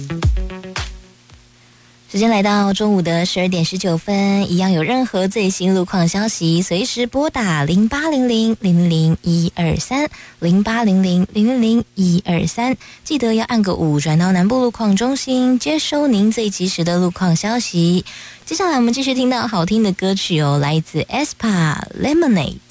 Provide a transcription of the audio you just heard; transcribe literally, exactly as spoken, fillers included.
时间来到中午的十二点十九分，一样有任何最新路况消息，随时拨打零八零零零零零一二三零八零零零零零一二三，记得要按个五转到南部路况中心，接收您最及时的路况消息。接下来我们继续听到好听的歌曲哦，来自 aespa Lemonade。